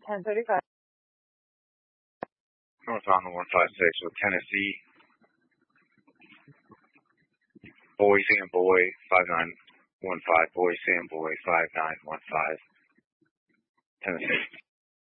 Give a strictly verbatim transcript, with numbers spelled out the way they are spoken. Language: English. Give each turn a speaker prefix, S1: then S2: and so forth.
S1: ten thirty-five.
S2: North on the one five six with Tennessee. Boy, Sam Boy, five nine one five. Boy, Sam Boy, five nine one five. Tennessee.